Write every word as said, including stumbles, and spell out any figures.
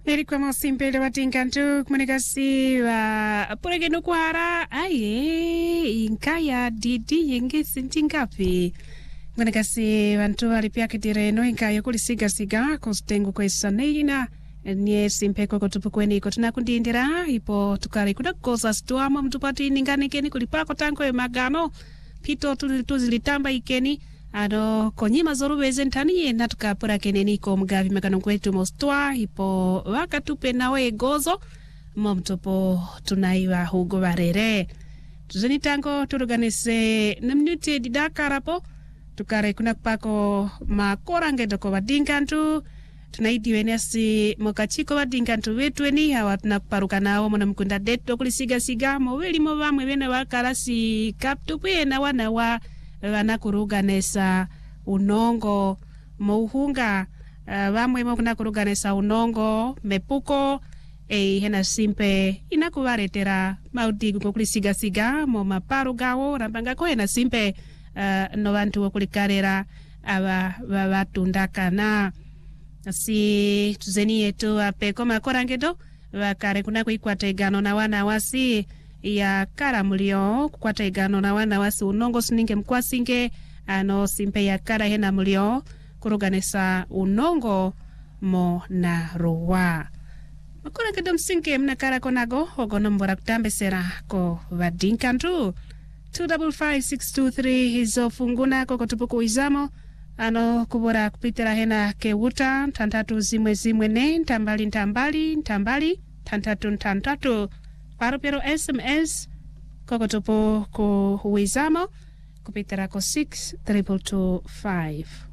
Erikwa mosimpele watinkantu kumanekasi wa purege nukwara aye inkaya didi yenge sintingapi kumanekasi wantu walipia kitireno inkaya kulisiga siga kostengu kwesa neina nye simpeko kotupukweni kotuna kundindira ipo tukari kuna kosa situama mtupati ningani keni kulipako tanko ya magano pito tuzilitamba ikeni ano konyima zoru bezentani na tukapura keneni ko mgavi magano kwetu mostwa ipo wakatupe nawe gozo momtopo tunaiwa hugo barere tuzeni tango turuganise namnute didakarapo tukare kuna pako makorange doko wadingantu tunaidiwe nasi mokachiko wadingantu wetu eni hawa tunakuparuka nao mwana mkunda deto kulisiga siga moweli mowamwe wene wakarasi kaptupe na wana wa wanakuruganesa unongo mouhunga uh, wamwe mokuna kuruganesa unongo mepuko e hena simpe inakuwaretera maudi kukulisiga siga mo maparu gawo rambanga ko hena simpe uh, no bantu kulikarera aba babatundakana si tuzeni yetu apeko makorangedo wakare kuna kuikwata igano na wana wasi ya kara mulio kukwata igano na wana wasi unongo sininge mkwasinge ano simpe ya kara hena mulio kuruganesa unongo mo na rowa makora kedo msinke mna kara konago ogono mbora kutambe sera ko vadinkantu two five five six two three hizo funguna koko tupuku izamo ano kubora kupitira hena kewuta tantatu zimwe zimwe ne ntambali ntambali ntambali tantatu ntantatu Paropero S M S kokotopo ko huizamo kupitira ko six triple two five.